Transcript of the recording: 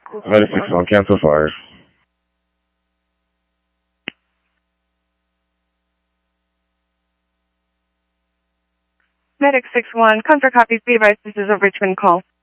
Medic 6-1, cancel fire. Medic 6-1, Contra copies, be advised this is a Richmond call.